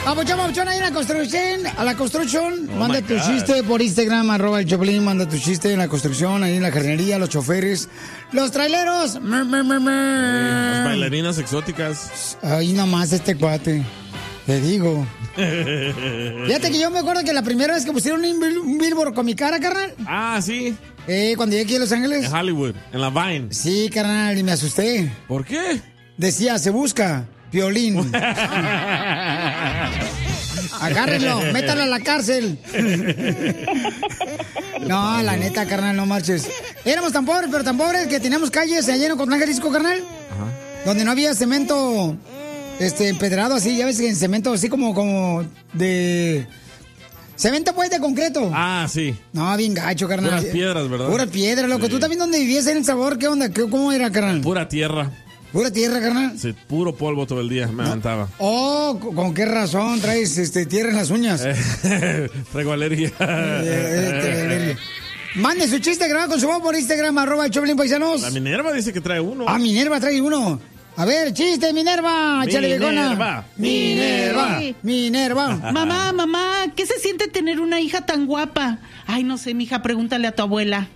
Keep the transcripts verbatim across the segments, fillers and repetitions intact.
Papuchón, papuchón, ahí en la construcción, a la construcción, Oh manda my tu God. chiste por Instagram, arroba el Choplin, manda tu chiste en la construcción, ahí en la jardinería, los choferes, los traileros. Mer, mer, mer, mer. Las bailarinas exóticas. Ahí nomás este cuate, te digo. Fíjate que yo me acuerdo que la primera vez que pusieron un, bill- un billboard con mi cara, carnal. Ah, sí. Eh, cuando llegué aquí a Los Ángeles. En Hollywood, en la Vine. Sí, carnal, y me asusté. ¿Por qué? Decía, se busca, Piolín. Agárrenlo, métanlo a la cárcel. No, la neta, carnal, no marches. Éramos tan pobres, pero tan pobres que teníamos calles allá en Ocotlán, Jalisco, carnal. Ajá. Donde no había cemento este, empedrado así, ya ves que en cemento así como, como de... Cemento pues de concreto. Ah, sí. No, bien gacho, carnal. Puras piedras, ¿verdad? Puras piedras, loco. Sí. ¿Tú también dónde vivías en El Sabor? ¿Qué onda? ¿Qué- ¿Cómo era, carnal? Pura tierra. ¿Pura tierra, carnal? Sí, puro polvo todo el día, me aventaba. Oh, ¿con qué razón traes este, tierra en las uñas? Traigo alergia. Eh, Mande su chiste grabado con su voz por Instagram, arroba el Choplin Paisanos. La Minerva dice que trae uno. Ah, Minerva trae uno. A ver, chiste, Minerva. Échale, viejona. Minerva. Minerva. Minerva. Mamá, mamá, ¿qué se siente tener una hija tan guapa? Ay, no sé, mija, pregúntale a tu abuela.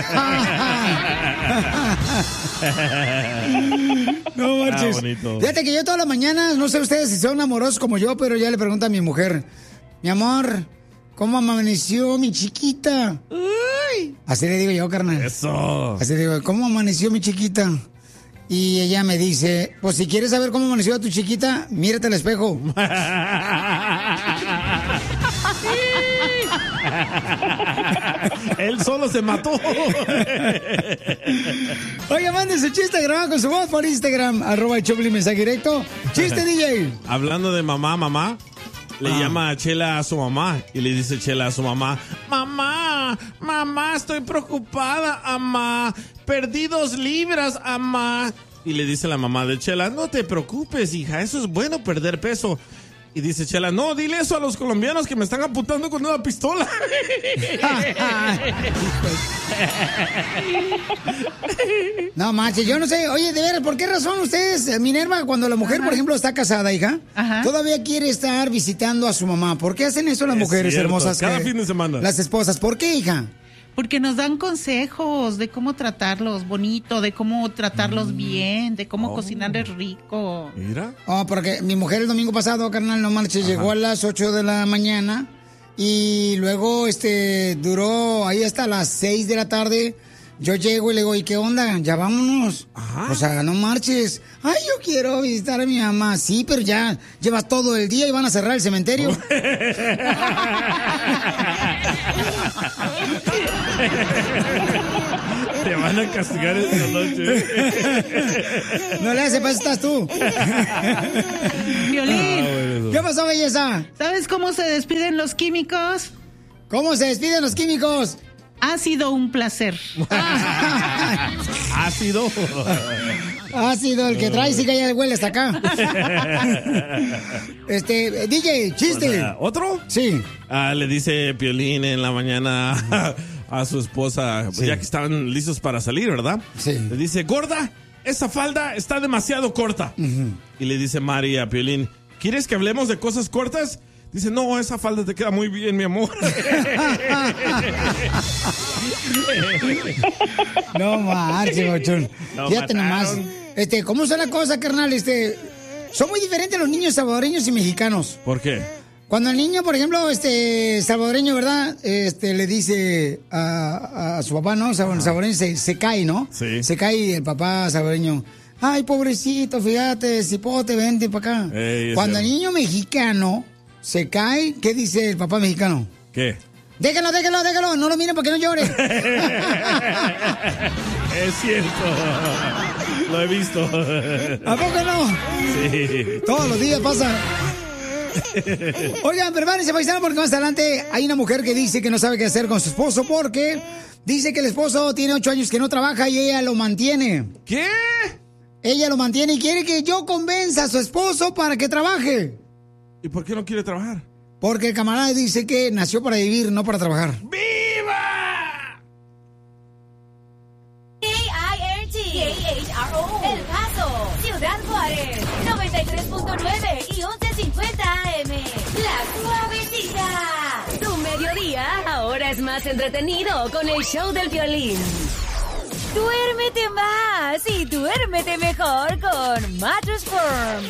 No marches. Ah, bonito. Fíjate que yo todas las mañanas, no sé ustedes si son amorosos como yo, pero ya le pregunto a mi mujer, mi amor, ¿cómo amaneció mi chiquita? Uy. Así le digo yo, carnal. Eso. Así le digo, ¿cómo amaneció mi chiquita? Y ella me dice, pues si quieres saber cómo amaneció tu chiquita, mírate al espejo. Él solo se mató. Oiga, mande su chiste grabado con su voz por Instagram, arroba el Choplin, mensaje directo. Chiste, D J. Hablando de mamá, mamá, le Ah. llama a Chela a su mamá y le dice Chela a su mamá, mamá, mamá, estoy preocupada, mamá, perdí dos libras, mamá. Y le dice la mamá de Chela, no te preocupes, hija, eso es bueno perder peso. Y dice Chela, no, dile eso a los colombianos que me están apuntando con una pistola. No manches, yo no sé. Oye, de veras, ¿por qué razón ustedes, eh, Minerva, cuando la mujer, Ajá. por ejemplo, está casada, hija, Ajá. todavía quiere estar visitando a su mamá? ¿Por qué hacen eso las Es mujeres cierto, hermosas? cada que- fin de semana. Las esposas. ¿Por qué, hija? Porque nos dan consejos de cómo tratarlos bonito, de cómo tratarlos bien, de cómo Oh. cocinarles rico. Mira. Oh, porque mi mujer el domingo pasado, carnal, no marches, llegó a las ocho de la mañana y luego, este, duró ahí hasta las seis de la tarde. Yo llego y le digo, ¿y qué onda? Ya vámonos. Ajá. O sea, no marches. Ay, yo quiero visitar a mi mamá. Sí, pero ya llevas todo el día y van a cerrar el cementerio. Te van a castigar esta noche. No le haces, para eso estás tú. Violín, ¿Qué pasó, belleza? ¿sabes cómo se despiden los químicos? ¿Cómo se despiden los químicos? Ha sido un placer. Ácido. Ha sido el que trae, sí que ya huele hasta acá. Este, D J, chiste. ¿Otro? Sí. Ah, le dice Piolín en la mañana a, a su esposa, Sí. ya que estaban listos para salir, ¿verdad? Sí. Le dice, gorda, esa falda está demasiado corta. Y le dice Mari a Piolín, ¿quieres que hablemos de cosas cortas? Dice, no, esa falda te queda muy bien, mi amor. No marches, bochón. Lo Fíjate nomás. mataron. Este, ¿cómo está la cosa, carnal? Este, son muy diferentes los niños salvadoreños y mexicanos. ¿Por qué? Cuando el niño, por ejemplo, este, salvadoreño, ¿verdad? Este, le dice a, a su papá, ¿no? Sal- Salvadoreño se, se cae, ¿no? Sí. Se cae el papá salvadoreño. Ay, pobrecito, fíjate, cipote, vente para acá. Ey, es Cuando el cierto. niño mexicano se cae, ¿qué dice el papá mexicano? ¿Qué? Déjalo, déjalo, déjalo, no lo miren para que no llore. Es cierto. Lo he visto. ¿A poco no? Sí. Todos los días pasa. Oigan, prepárense, paisano, porque más adelante hay una mujer que dice que no sabe qué hacer con su esposo porque dice que el esposo tiene ocho años que no trabaja y ella lo mantiene. ¿Qué? Ella lo mantiene y quiere que yo convenza a su esposo para que trabaje. ¿Y por qué no quiere trabajar? Porque el camarada dice que nació para vivir, no para trabajar. ¡Viva! K I R T, K H R O, El Paso, Ciudad Juárez, noventa y tres punto nueve y once cincuenta A M. es más entretenido con el show del Piolín. Duérmete más y duérmete mejor con Mattress Firm.